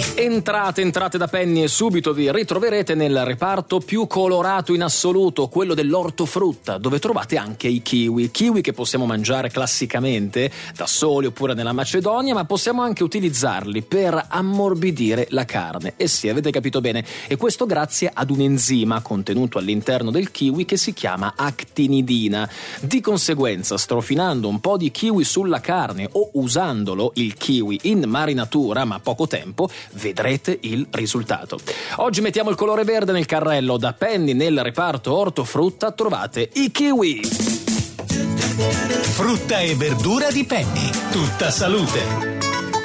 Entrate da Penny e subito vi ritroverete nel reparto più colorato in assoluto, quello dell'ortofrutta, dove trovate anche i kiwi che possiamo mangiare classicamente da soli oppure nella Macedonia, ma possiamo anche utilizzarli per ammorbidire la carne. E sì, avete capito bene, e questo grazie ad un enzima contenuto all'interno del kiwi che si chiama actinidina. Di conseguenza, strofinando un po' di kiwi sulla carne o usandolo il kiwi in marinatura, ma poco tempo, vedrete il risultato. Oggi mettiamo il colore verde nel carrello. Da Penny nel reparto ortofrutta trovate i kiwi. Frutta e verdura di Penny, tutta salute.